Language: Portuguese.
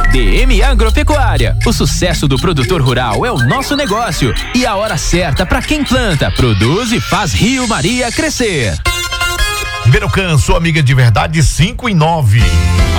DM Agropecuária. O sucesso do produtor rural é o nosso negócio e a hora certa para quem planta, produz e faz Rio Maria crescer. Berocan, sua amiga de verdade, 5 e 9.